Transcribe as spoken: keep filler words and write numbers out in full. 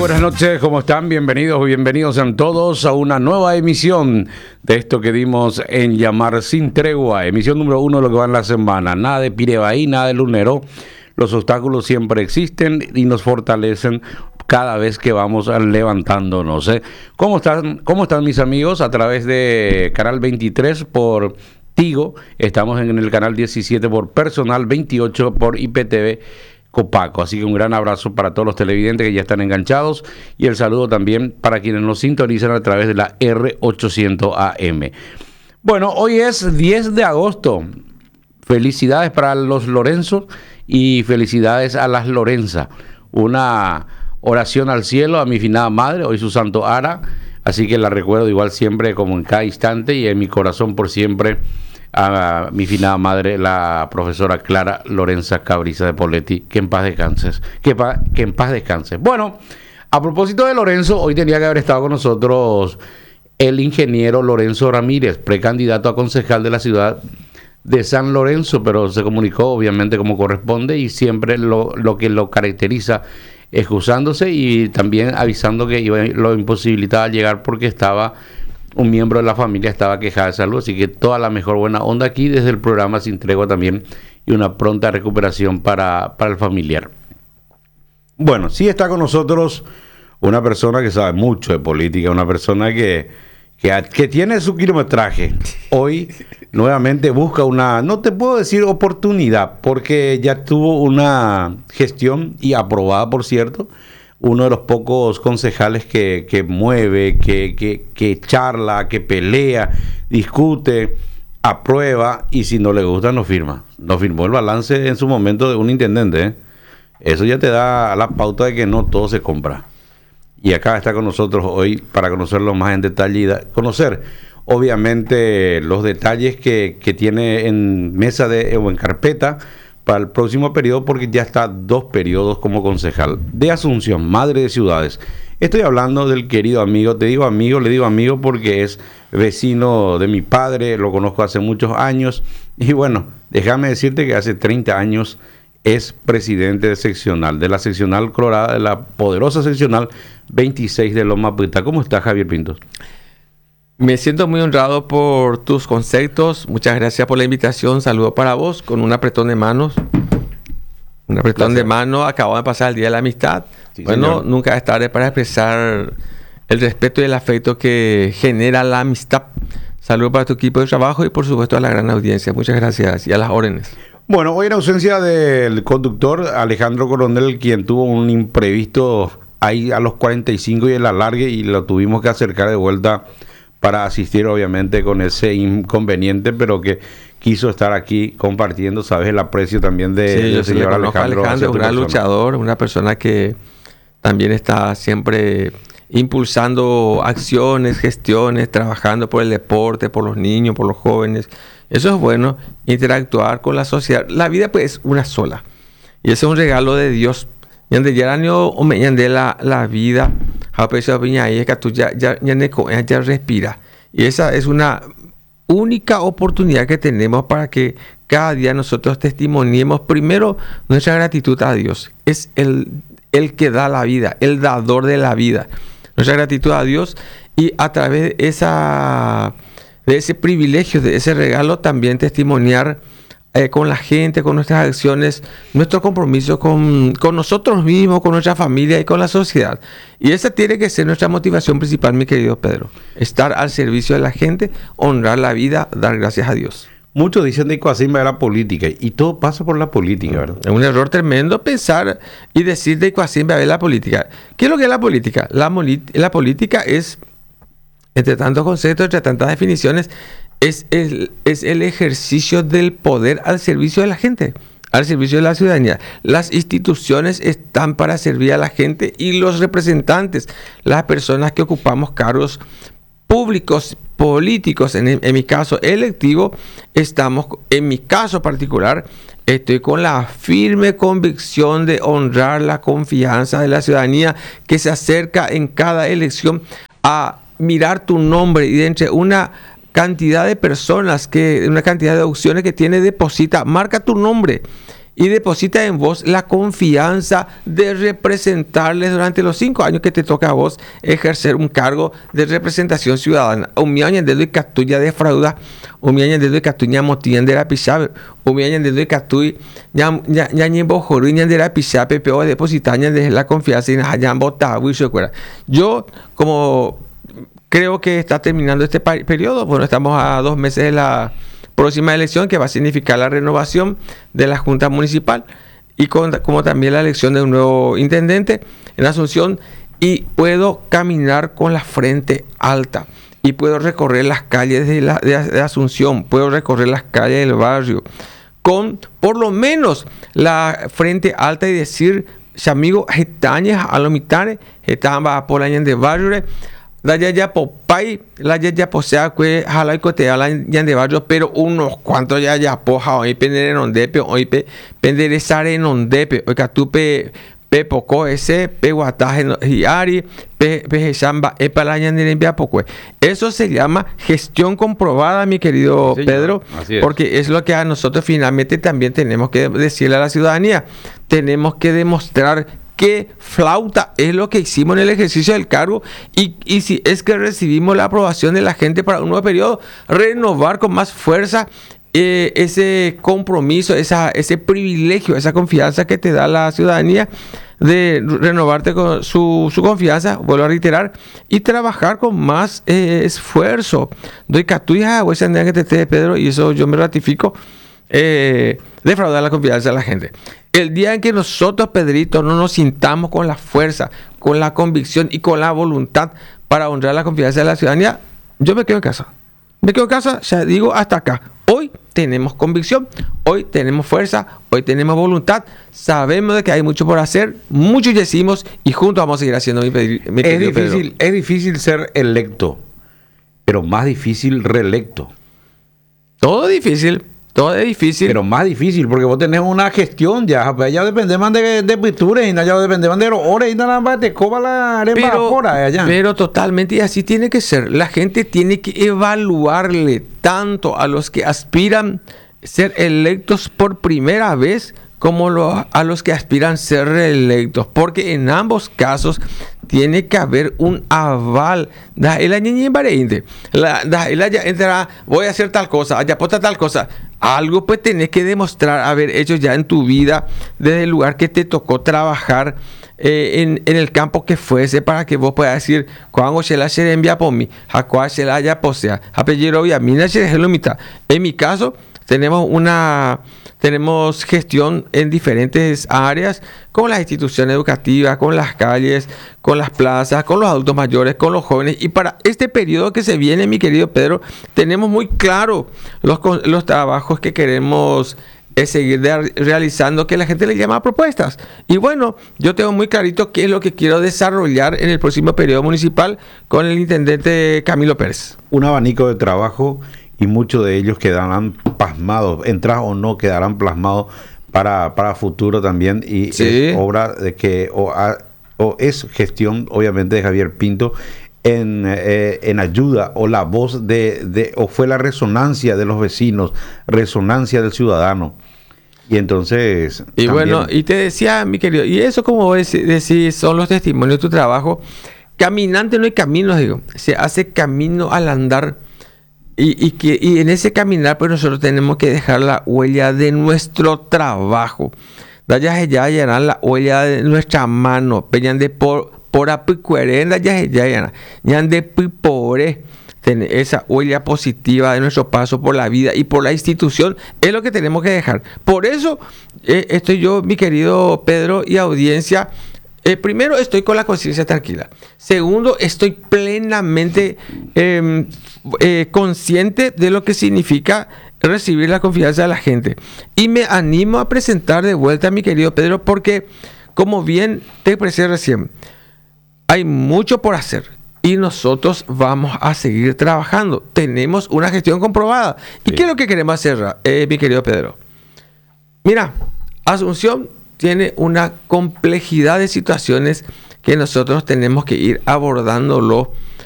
buenas noches, ¿cómo están? Bienvenidos, bienvenidos sean todos a una nueva emisión de esto que dimos en llamar Sin Tregua, emisión número uno de lo que va en la semana. Nada de Pirebaí, nada de lunero. Los obstáculos siempre existen y nos fortalecen cada vez que vamos levantándonos, ¿eh? ¿Cómo están, cómo están mis amigos? A través de Canal veintitrés por Tigo, estamos en el Canal diecisiete por Personal, veintiocho por I P T V Copaco. Así que un gran abrazo para todos los televidentes que ya están enganchados y el saludo también para quienes nos sintonizan a través de la R ochocientos A M. Bueno, hoy es diez de agosto. Felicidades para los Lorenzo y felicidades a las Lorenza. Una oración al cielo a mi finada madre, hoy su santo Ara, así que la recuerdo igual siempre como en cada instante y en mi corazón por siempre a mi finada madre, la profesora Clara Lorenza Cabriza de Poletti, que en paz descanses, que, pa, que en paz descanse. Bueno, a propósito de Lorenzo, hoy tenía que haber estado con nosotros el ingeniero Lorenzo Ramírez, precandidato a concejal de la ciudad de San Lorenzo, pero se comunicó obviamente como corresponde y siempre lo, lo que lo caracteriza excusándose y también avisando que iba, lo imposibilitaba llegar porque estaba un miembro de la familia estaba quejada de salud, así que toda la mejor buena onda aquí desde el programa Sin Tregua también y una pronta recuperación para, para el familiar. Bueno, sí está con nosotros una persona que sabe mucho de política, una persona que, que, que tiene su kilometraje. Hoy nuevamente busca una, no te puedo decir oportunidad, porque ya tuvo una gestión y aprobada, por cierto, uno de los pocos concejales que, que mueve, que, que, que charla, que pelea, discute, aprueba y si no le gusta no firma. No firmó el balance en su momento de un intendente, ¿eh? Eso ya te da la pauta de que no todo se compra. Y acá está con nosotros hoy para conocerlo más en detalle y da, conocer obviamente los detalles que, que tiene en mesa de, o en carpeta para el próximo periodo, porque ya está dos periodos como concejal de Asunción, madre de ciudades. Estoy hablando del querido amigo, te digo amigo, le digo amigo porque es vecino de mi padre, lo conozco hace muchos años y bueno, déjame decirte que hace treinta años es presidente de seccional, de la seccional colorada, de la poderosa seccional veintiséis de Loma Prieta. ¿Cómo estás, Javier Pintos? Me siento muy honrado por tus conceptos. Muchas gracias por la invitación. Saludo para vos con un apretón de manos. Un apretón gracias. de mano. Acabo de pasar el Día de la Amistad. Sí, bueno, señor. Nunca es tarde para expresar el respeto y el afecto que genera la amistad. Saludo para tu equipo de trabajo y por supuesto a la gran audiencia. Muchas gracias y a las órdenes. Bueno, hoy en ausencia del conductor Alejandro Coronel, quien tuvo un imprevisto ahí a los cuarenta y cinco y el alargue y lo tuvimos que acercar de vuelta para asistir obviamente con ese inconveniente, pero que quiso estar aquí compartiendo, sabes, el aprecio también de, sí, del señor Alejandro. Alejandro, un gran persona. luchador, una persona que también está siempre impulsando acciones, gestiones, trabajando por el deporte, por los niños, por los jóvenes. Eso es bueno, interactuar con la sociedad. La vida pues es una sola y ese es un regalo de Dios. Yande yaranio o me yande la la vida, a pesar de que que tú ya ya ya ya respira. Y esa es una única oportunidad que tenemos para que cada día nosotros testimoniemos primero nuestra gratitud a Dios. Es el el que da la vida, el dador de la vida. Nuestra gratitud a Dios y a través de esa de ese privilegio, de ese regalo también testimoniar Eh, con la gente, con nuestras acciones, nuestro compromiso con, con nosotros mismos, con nuestra familia y con la sociedad. Y esa tiene que ser nuestra motivación principal, mi querido Pedro. Estar al servicio de la gente, honrar la vida, dar gracias a Dios. Muchos dicen de Icuacinba de la política y todo pasa por la política, ¿verdad? Es un error tremendo pensar y decir de Icuacinba de la política. ¿Qué es lo que es la política? La, la política es, entre tantos conceptos, entre tantas definiciones, Es el, es el ejercicio del poder al servicio de la gente, al servicio de la ciudadanía. Las instituciones están para servir a la gente y los representantes, las personas que ocupamos cargos públicos, políticos, en, en mi caso electivo, estamos, en mi caso particular, estoy con la firme convicción de honrar la confianza de la ciudadanía que se acerca en cada elección a mirar tu nombre y de entre una cantidad de personas, que una cantidad de opciones que tiene, deposita, marca tu nombre y deposita en vos la confianza de representarles durante los cinco años que te toca a vos ejercer un cargo de representación ciudadana. Un año de catuya de frauda, un año de catuña motían de la pisabe, un año de catuy, ya ya ni bojoruña de la pisabe, pero depositaña de la confianza y hayan votado y se acuerda. Yo, como creo que está terminando este periodo, bueno, estamos a dos meses de la próxima elección, que va a significar la renovación de la Junta Municipal y con, como también la elección de un nuevo intendente en Asunción, y puedo caminar con la frente alta y puedo recorrer las calles de, la, de, de Asunción, puedo recorrer las calles del barrio con por lo menos la frente alta y decir, amigo, gitañas a los mitades, están por años de barrio, la ya ya popay, la ya ya posea que jalai cote ala ya de barrio, pero unos cuantos ya ya poja hoy pendere non depe hoy pe pendere sare non depe hoy catupe pe poco ese pe guataje hiari pe pe chamba e para ya de envía poco. Eso se llama gestión comprobada, mi querido sí, Pedro, es. Porque es lo que a nosotros finalmente también tenemos que decirle a la ciudadanía. Tenemos que demostrar qué flauta es lo que hicimos en el ejercicio del cargo, y, y si es que recibimos la aprobación de la gente para un nuevo periodo, renovar con más fuerza eh, ese compromiso, esa, ese privilegio, esa confianza que te da la ciudadanía de renovarte con su, su confianza, vuelvo a reiterar, y trabajar con más eh, esfuerzo. Doy catuya, voy a que te esté, Pedro, y eso yo me ratifico, eh, defraudar la confianza de la gente. El día en que nosotros, Pedrito, no nos sintamos con la fuerza, con la convicción y con la voluntad para honrar la confianza de la ciudadanía, yo me quedo en casa. Me quedo en casa, ya digo, hasta acá. Hoy tenemos convicción, hoy tenemos fuerza, hoy tenemos voluntad, sabemos de que hay mucho por hacer, muchos decimos, y juntos vamos a seguir haciendo mi, mi es difícil, es difícil ser electo, pero más difícil reelecto. Todo difícil. Todo es difícil. Pero más difícil, porque vos tenés una gestión ya. Ya depende más de, de pinturas, y ya depende más de los horas, y nada más te coba la pero, allá. Pero totalmente, y así tiene que ser. La gente tiene que evaluarle tanto a los que aspiran a ser electos por primera vez como lo, a los que aspiran a ser reelectos, porque en ambos casos tiene que haber un aval. Da el año la da el año entrará, voy a hacer tal cosa, allá aporta tal cosa. Algo pues tenés que demostrar haber hecho ya en tu vida, desde el lugar que te tocó trabajar, eh, en, en el campo que fuese, para que vos puedas decir, cuando se la se envía por mí, a cuál se la haya posea, a pellero y a mí, en mi caso, tenemos una tenemos gestión en diferentes áreas, con las instituciones educativas, con las calles, con las plazas, con los adultos mayores, con los jóvenes. Y para este periodo que se viene, mi querido Pedro, tenemos muy claro los, los trabajos que queremos eh, seguir de, realizando, que la gente le llama propuestas. Y bueno, yo tengo muy clarito qué es lo que quiero desarrollar en el próximo periodo municipal con el intendente Camilo Pérez. Un abanico de trabajo, y muchos de ellos quedarán plasmados, entras o no, quedarán plasmados para, para futuro también, y sí. Es obra de que, o, a, o es gestión obviamente de Javier Pinto en, eh, en ayuda, o la voz de, de, o fue la resonancia de los vecinos, resonancia del ciudadano. Y entonces... Y también, bueno, y te decía, mi querido, y eso, como vos decís, son los testimonios de tu trabajo. Caminante no hay caminos, digo, se hace camino al andar. Y, y, que, y en ese caminar, pues nosotros tenemos que dejar la huella de nuestro trabajo. Ya ya ya la huella de nuestra mano. Peñan de por por apicuerenda ya ya ya ya de pipore. Tener esa huella positiva de nuestro paso por la vida y por la institución es lo que tenemos que dejar. Por eso eh, estoy yo, mi querido Pedro y audiencia. Eh, primero, estoy con la conciencia tranquila. Segundo, estoy plenamente eh, eh, consciente de lo que significa recibir la confianza de la gente. Y me animo a presentar de vuelta, mi querido Pedro, porque, como bien te expresé recién, hay mucho por hacer. Y nosotros vamos a seguir trabajando. Tenemos una gestión comprobada. ¿Y sí. qué es lo que queremos hacer, eh, mi querido Pedro? Mira, Asunción tiene una complejidad de situaciones que nosotros tenemos que ir abordándolo